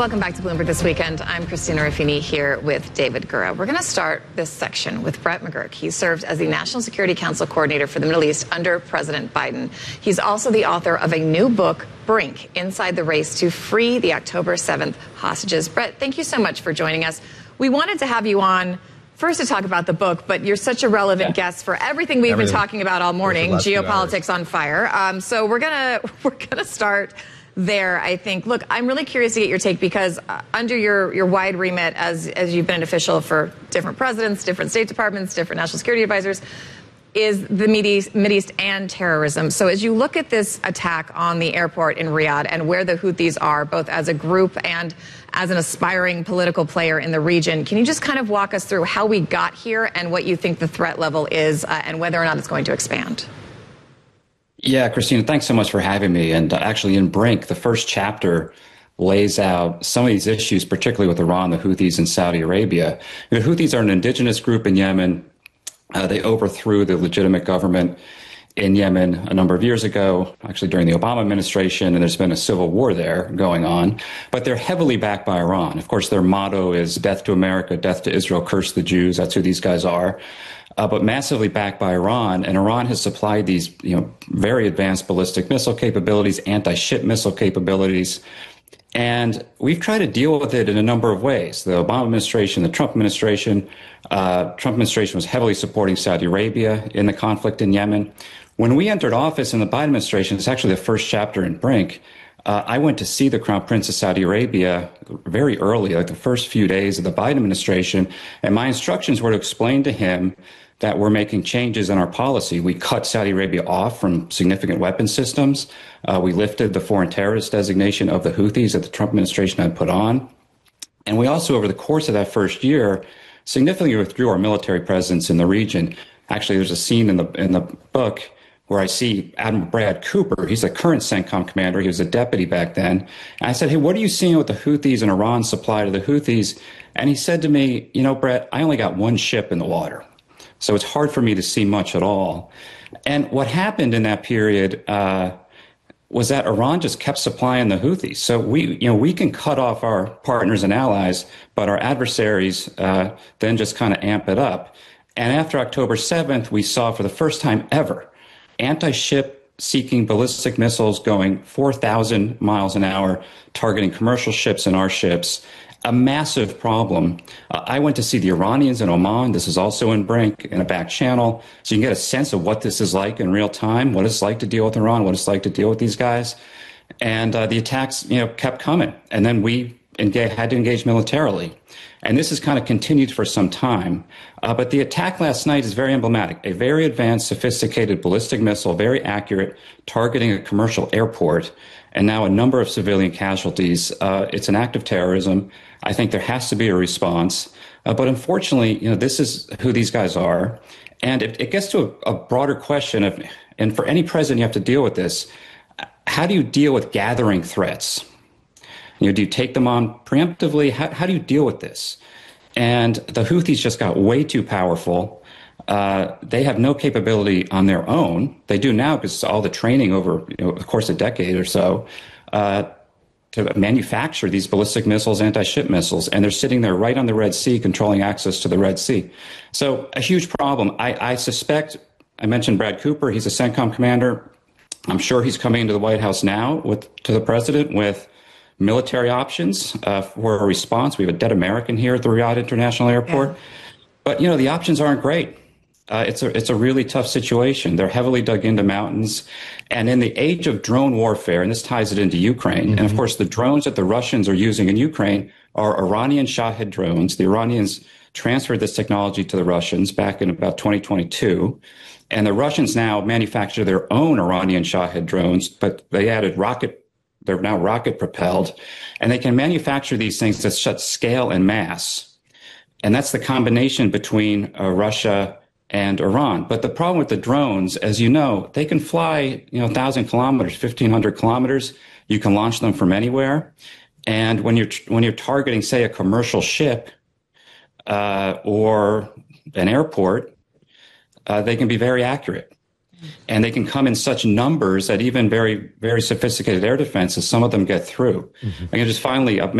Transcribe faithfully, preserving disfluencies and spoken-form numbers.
Welcome back to Bloomberg This Weekend. I'm Christina Ruffini here with David Gura. We're going to start this section with Brett McGurk. He served as the National Security Council Coordinator for the Middle East under President Biden. He's also the author of a new book, Brink, Inside the Race to Free the October seventh Hostages. Brett, thank you so much for joining us. We wanted to have you on first to talk about the book, but you're such a relevant yeah. guest for everything we've everything. been talking about all morning, geopolitics on fire. Um, so we're going to we're going to start there, I think. Look, I'm really curious to get your take because uh, under your, your wide remit as, as you've been an official for different presidents, different State Departments, different national security advisors, is the Mideast, Mideast and terrorism. So as you look at this attack on the airport in Riyadh and where the Houthis are, both as a group and as an aspiring political player in the region, can you just kind of walk us through how we got here and what you think the threat level is uh, and whether or not it's going to expand? Yeah, Christina, thanks so much for having me. And uh, actually in Brink, the first chapter lays out some of these issues, particularly with Iran, the Houthis, and Saudi Arabia. The Houthis are an indigenous group in Yemen. Uh, they overthrew the legitimate government in Yemen a number of years ago, actually during the Obama administration, and there's been a civil war there going on. But they're heavily backed by Iran. Of course, their motto is death to America, death to Israel, curse the Jews. That's who these guys are. Uh, but massively backed by Iran, and Iran has supplied these, you know, very advanced ballistic missile capabilities, anti-ship missile capabilities, and we've tried to deal with it in a number of ways. The Obama administration, the Trump administration, uh, Trump administration was heavily supporting Saudi Arabia in the conflict in Yemen. When we entered office in the Biden administration, it's actually the first chapter in Brink. Uh, I went to see the Crown Prince of Saudi Arabia very early, like the first few days of the Biden administration, and my instructions were to explain to him that we're making changes in our policy. We cut Saudi Arabia off from significant weapon systems. Uh, we lifted the foreign terrorist designation of the Houthis that the Trump administration had put on. And we also, over the course of that first year, significantly withdrew our military presence in the region. Actually, there's a scene in the in the book where I see Admiral Brad Cooper. He's the current CENTCOM commander. He was a deputy back then. And I said, hey, what are you seeing with the Houthis and Iran's supply to the Houthis? And he said to me, you know, Brett, I only got one ship in the water, so it's hard for me to see much at all. And what happened in that period uh, was that Iran just kept supplying the Houthis. So we, you know, we can cut off our partners and allies, but our adversaries uh, then just kind of amp it up. And after October seventh, we saw for the first time ever anti-ship seeking ballistic missiles going four thousand miles an hour, targeting commercial ships and our ships. A massive problem. Uh, I went to see the Iranians in Oman. This is also in Brink, in a back channel. So you can get a sense of what this is like in real time, what it's like to deal with Iran, what it's like to deal with these guys. And uh, the attacks, you know, kept coming. And then we engage, had to engage militarily. And this has kind of continued for some time. Uh, but the attack last night is very emblematic. A very advanced, sophisticated ballistic missile, very accurate, targeting a commercial airport, and now a number of civilian casualties. Uh, it's an act of terrorism. I think there has to be a response. Uh, but unfortunately, you know, this is who these guys are. And it, it gets to a, a broader question of, and for any president, you have to deal with this. How do you deal with gathering threats? You know, do you take them on preemptively? How, how do you deal with this? And the Houthis just got way too powerful. Uh, they have no capability on their own. They do now because all the training over, you know, of course, a decade or so, uh, to manufacture these ballistic missiles, anti-ship missiles, and they're sitting there right on the Red Sea, controlling access to the Red Sea. So a huge problem. I, I suspect, I mentioned Brad Cooper, he's a CENTCOM commander. I'm sure he's coming into the White House now with to the president with military options uh, for a response. We have a dead American here at the Riyadh International Airport. Yeah. But, you know, the options aren't great. Uh, it's a it's a really tough situation. They're heavily dug into mountains. And in the age of drone warfare, and this ties it into Ukraine, mm-hmm. and of course the drones that the Russians are using in Ukraine are Iranian Shahed drones. The Iranians transferred this technology to the Russians back in about twenty twenty-two. And the Russians now manufacture their own Iranian Shahed drones, but they added rocket, they're now rocket propelled, and they can manufacture these things at such scale and mass. And that's the combination between uh, Russia and Iran. But the problem with the drones, as you know, they can fly, you know, one thousand kilometers, fifteen hundred kilometers. You can launch them from anywhere. And when you're, when you're targeting, say, a commercial ship uh, or an airport, uh, they can be very accurate. And they can come in such numbers that even very, very sophisticated air defenses, some of them get through. Mm-hmm. I can just finally,